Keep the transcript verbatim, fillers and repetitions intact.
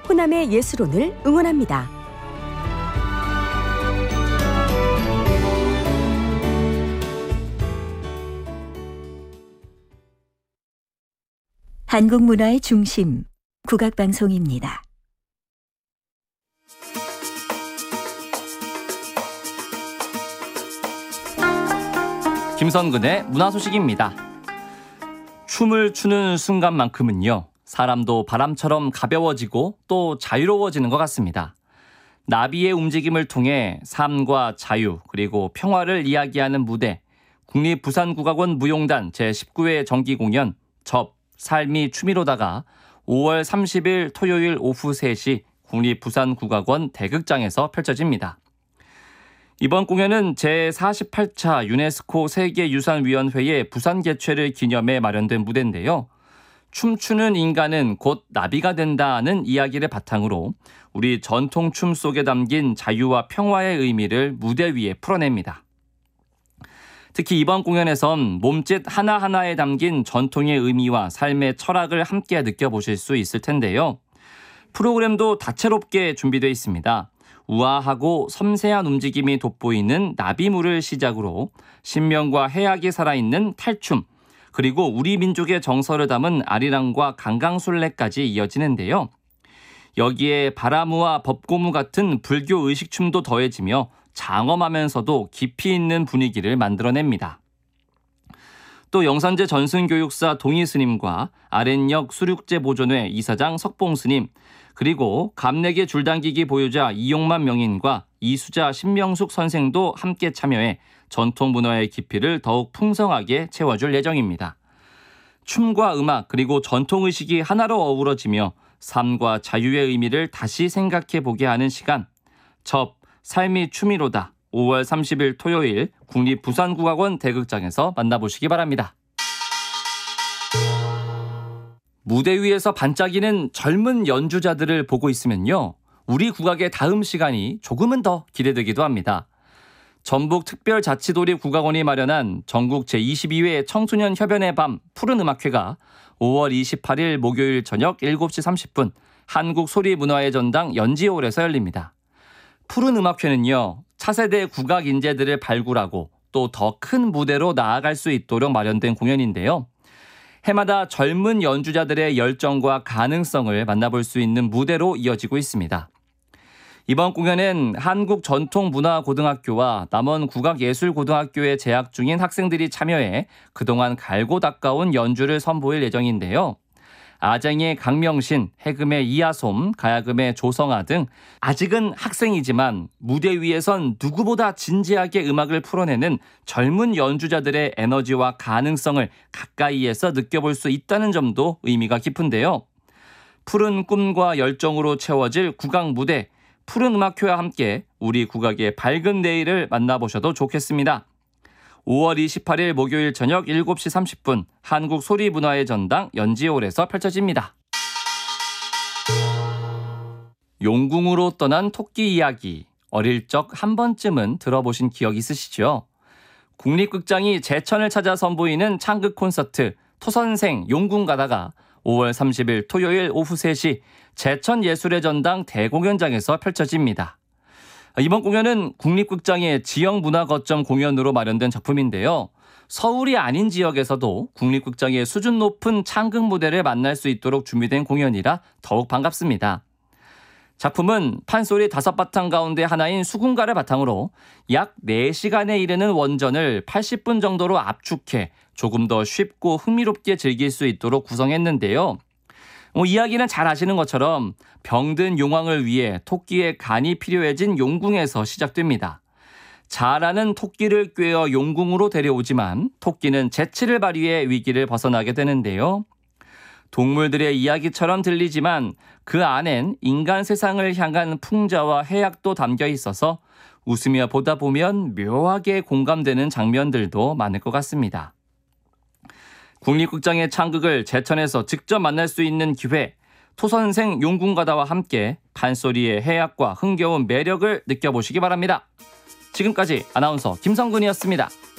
호남의 예술혼을 응원합니다. 한국 문화의 중심, 국악방송입니다. 김선근의 문화소식입니다. 춤을 추는 순간만큼은요, 사람도 바람처럼 가벼워지고 또 자유로워지는 것 같습니다. 나비의 움직임을 통해 삶과 자유 그리고 평화를 이야기하는 무대, 국립부산국악원 무용단 제십구 회 정기공연 접, 삶이 춤이로다가 오월 삼십일 토요일 오후 세 시 국립부산국악원 대극장에서 펼쳐집니다. 이번 공연은 제사십팔 차 유네스코 세계유산위원회의 부산 개최를 기념해 마련된 무대인데요. 춤추는 인간은 곧 나비가 된다는 이야기를 바탕으로 우리 전통춤 속에 담긴 자유와 평화의 의미를 무대 위에 풀어냅니다. 특히 이번 공연에선 몸짓 하나하나에 담긴 전통의 의미와 삶의 철학을 함께 느껴보실 수 있을 텐데요. 프로그램도 다채롭게 준비되어 있습니다. 우아하고 섬세한 움직임이 돋보이는 나비물을 시작으로 신명과 해악이 살아있는 탈춤, 그리고 우리 민족의 정서를 담은 아리랑과 강강술래까지 이어지는데요. 여기에 바라무와 법고무 같은 불교 의식춤도 더해지며 장엄하면서도 깊이 있는 분위기를 만들어냅니다. 또 영산제 전승교육사 동희스님과 아랫역 수륙제보존회 이사장 석봉스님, 그리고 감내계 줄당기기 보유자 이용만 명인과 이수자 신명숙 선생도 함께 참여해 전통 문화의 깊이를 더욱 풍성하게 채워줄 예정입니다. 춤과 음악 그리고 전통의식이 하나로 어우러지며 삶과 자유의 의미를 다시 생각해보게 하는 시간, 접, 삶이 춤이로다 오월 삼십일 토요일 국립부산국악원 대극장에서 만나보시기 바랍니다. 무대 위에서 반짝이는 젊은 연주자들을 보고 있으면요, 우리 국악의 다음 시간이 조금은 더 기대되기도 합니다. 전북특별자치도립 국악원이 마련한 전국 제이십이 회 청소년 협연의 밤 푸른 음악회가 오월 이십팔일 목요일 저녁 일곱 시 삼십 분 한국소리문화의 전당 연지홀에서 열립니다. 푸른 음악회는요, 차세대 국악 인재들을 발굴하고 또 더 큰 무대로 나아갈 수 있도록 마련된 공연인데요. 해마다 젊은 연주자들의 열정과 가능성을 만나볼 수 있는 무대로 이어지고 있습니다. 이번 공연엔 한국전통문화고등학교와 남원국악예술고등학교에 재학 중인 학생들이 참여해 그동안 갈고 닦아온 연주를 선보일 예정인데요. 아쟁의 강명신, 해금의 이하솜, 가야금의 조성아 등 아직은 학생이지만 무대 위에선 누구보다 진지하게 음악을 풀어내는 젊은 연주자들의 에너지와 가능성을 가까이에서 느껴볼 수 있다는 점도 의미가 깊은데요. 푸른 꿈과 열정으로 채워질 국악 무대, 푸른 음악회와 함께 우리 국악의 밝은 내일을 만나보셔도 좋겠습니다. 오월 이십팔일 목요일 저녁 일곱 시 삼십 분 한국소리문화의 전당 연지홀에서 펼쳐집니다. 용궁으로 떠난 토끼 이야기, 어릴 적 한 번쯤은 들어보신 기억 있으시죠? 국립극장이 제천을 찾아 선보이는 창극 콘서트 토선생 용궁 가다가 오월 삼십일 토요일 오후 세 시 제천예술의 전당 대공연장에서 펼쳐집니다. 이번 공연은 국립극장의 지역문화거점 공연으로 마련된 작품인데요. 서울이 아닌 지역에서도 국립극장의 수준 높은 창극 무대를 만날 수 있도록 준비된 공연이라 더욱 반갑습니다. 작품은 판소리 다섯 바탕 가운데 하나인 수군가를 바탕으로 약 네 시간에 이르는 원전을 팔십 분 정도로 압축해 조금 더 쉽고 흥미롭게 즐길 수 있도록 구성했는데요. 뭐 이야기는 잘 아시는 것처럼 병든 용왕을 위해 토끼의 간이 필요해진 용궁에서 시작됩니다. 자라는 토끼를 꿰어 용궁으로 데려오지만 토끼는 재치를 발휘해 위기를 벗어나게 되는데요. 동물들의 이야기처럼 들리지만 그 안엔 인간 세상을 향한 풍자와 해악도 담겨 있어서 웃으며 보다 보면 묘하게 공감되는 장면들도 많을 것 같습니다. 국립극장의 창극을 제천에서 직접 만날 수 있는 기회, 토선생 용궁가다와 함께 판소리의 해악과 흥겨운 매력을 느껴보시기 바랍니다. 지금까지 아나운서 김성근이었습니다.